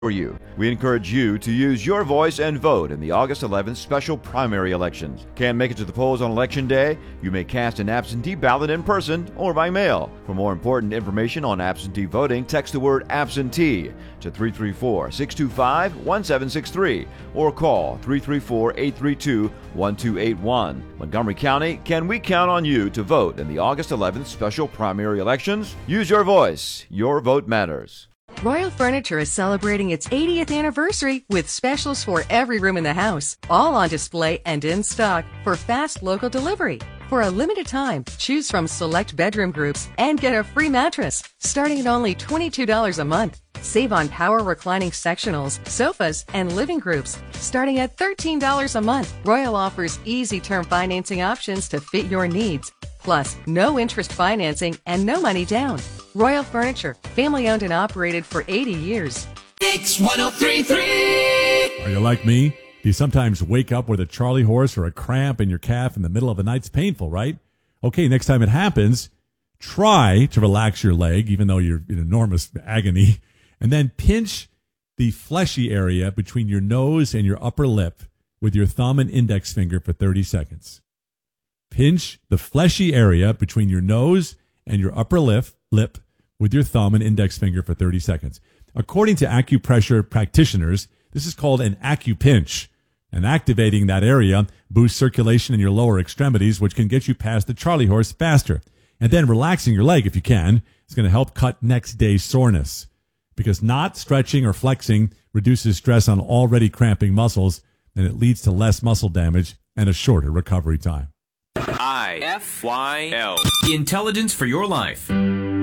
for you. We encourage you to use your voice and vote in the August 11th special primary elections. Can't make it to the polls on Election Day? You may cast an absentee ballot in person or by mail. For more important information on absentee voting, text the word absentee to 334-625-1763 or call 334-832-1281. Montgomery County, can we count on you to vote in the August 11th special primary elections? Use your voice. Your vote matters. Royal Furniture is celebrating its 80th anniversary with specials for every room in the house, all on display and in stock for fast local delivery. For a limited time, choose from select bedroom groups and get a free mattress, starting at only $22 a month. Save on power reclining sectionals, sofas, and living groups, starting at $13 a month. Royal offers easy term financing options to fit your needs. Plus, no interest financing and no money down. Royal Furniture, family owned and operated for 80 years. It's 103.3. Are you like me? Do you sometimes wake up with a Charlie horse or a cramp in your calf in the middle of the night? It's painful, right? Okay, next time it happens, try to relax your leg, even though you're in enormous agony, and then pinch the fleshy area between your nose and your upper lip with your thumb and index finger for 30 seconds. Pinch the fleshy area between your nose and your upper lip with your thumb and index finger for 30 seconds. According to acupressure practitioners, this is called an acupinch. And activating that area boosts circulation in your lower extremities, which can get you past the Charlie horse faster. And then relaxing your leg, if you can, is going to help cut next day's soreness. Because not stretching or flexing reduces stress on already cramping muscles, and it leads to less muscle damage and a shorter recovery time. IFYL. Intelligence for your life.